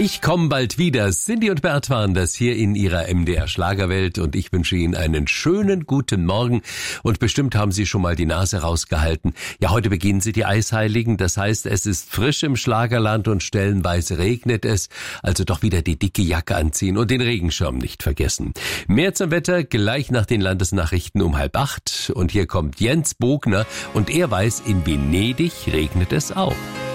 Ich komme bald wieder. Cindy und Bert waren das hier in ihrer MDR Schlagerwelt und ich wünsche Ihnen einen schönen guten Morgen und bestimmt haben Sie schon mal die Nase rausgehalten. Ja, heute beginnen Sie die Eisheiligen, das heißt, es ist frisch im Schlagerland und stellenweise regnet es, also doch wieder die dicke Jacke anziehen und den Regenschirm nicht vergessen. Mehr zum Wetter gleich nach den Landesnachrichten um 7:30 und hier kommt Jens Bogner und er weiß, in Venedig regnet es auch.